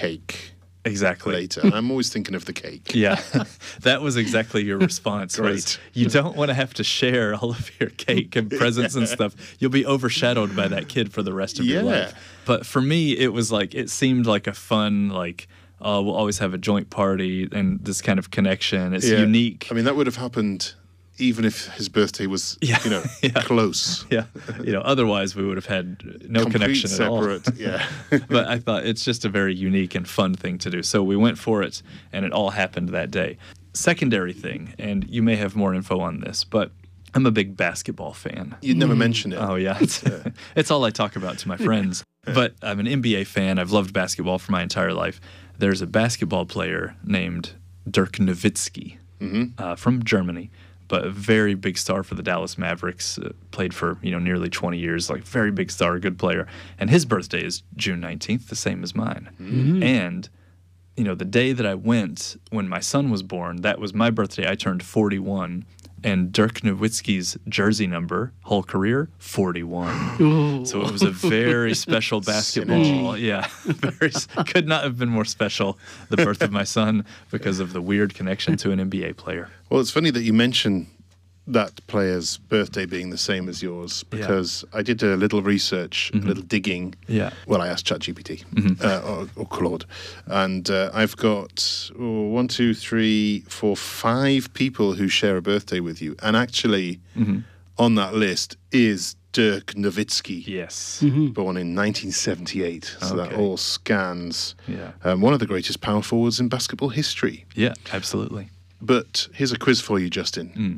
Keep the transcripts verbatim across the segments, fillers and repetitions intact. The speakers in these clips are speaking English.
cake Exactly. later. I'm always thinking of the cake. Yeah, that was exactly your response. Great. Was you don't want to have to share all of your cake and presents and stuff. You'll be overshadowed by that kid for the rest of your Yeah. life. But for me, it was like, it seemed like a fun, like, uh, we'll always have a joint party and this kind of connection. It's Yeah. unique. I mean, that would have happened even if his birthday was, Yeah. you know, Yeah. close. Yeah, you know, otherwise we would have had no Complete connection at all. separate, yeah. But I thought it's just a very unique and fun thing to do. So we went for it, and it all happened that day. Secondary thing, and you may have more info on this, but I'm a big basketball fan. You'd never mention it. Oh, yeah. It's, it's all I talk about to my friends. But I'm an N B A fan. I've loved basketball for my entire life. There's a basketball player named Dirk Nowitzki uh, from Germany, but a very big star for the Dallas Mavericks. Uh, played for, you know, nearly twenty years, like very big star, good player. And his birthday is June nineteenth, the same as mine. And, you know, the day that I went when my son was born, that was my birthday. I turned forty-one. And Dirk Nowitzki's jersey number, whole career, forty-one. Ooh. So it was a very special basketball. Yeah, very, could not have been more special, the birth of my son, because of the weird connection to an N B A player. Well, it's funny that you mention that player's birthday being the same as yours, because I did a little research, a little digging. Yeah. Well, I asked ChatGPT uh, or, or Claude, and uh, I've got oh, one, two, three, four, five people who share a birthday with you, and actually on that list is Dirk Nowitzki. Yes. Born in nineteen seventy-eight, so that Okay. all scans. Yeah. Um, one of the greatest power forwards in basketball history. Yeah, absolutely. But here's a quiz for you, Justin.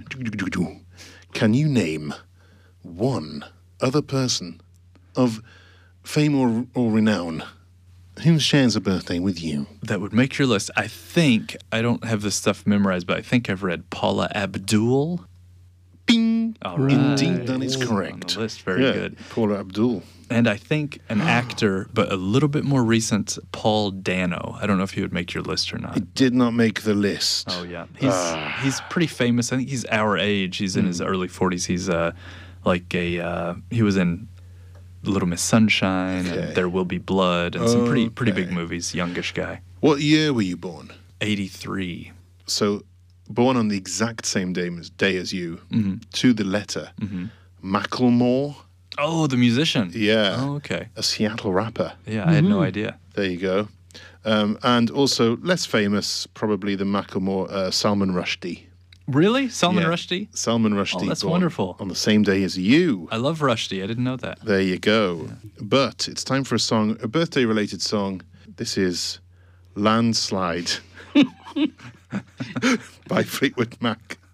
Can you name one other person of fame or, or renown who shares a birthday with you? That would make your list. I think, I don't have this stuff memorized, but I think I've read Paula Abdul. Bing! All right. Indeed, that is On correct. the list, very Yeah, good. Paula Abdul. And I think an actor, but a little bit more recent, Paul Dano. I don't know if he would make your list or not. It did not make the list. Oh yeah, he's he's pretty famous. I think he's our age. He's in his early forties. He's uh like a uh, he was in Little Miss Sunshine Okay. and There Will Be Blood and some pretty pretty big Okay. movies. Youngish guy. What year were you born? eighty-three. So, born on the exact same day as, day as you, Mm-hmm. to the letter. Macklemore, Oh, the musician. yeah, Oh, okay. a Seattle rapper. Yeah, I had no idea. There you go. Um, and also, less famous, probably the Macklemore, uh, Salman Rushdie. Really, Salman Yeah. Rushdie? Salman Rushdie. Oh, that's born wonderful. On the same day as you. I love Rushdie. I didn't know that. There you go. But it's time for a song, a birthday-related song. This is Landslide by Fleetwood Mac.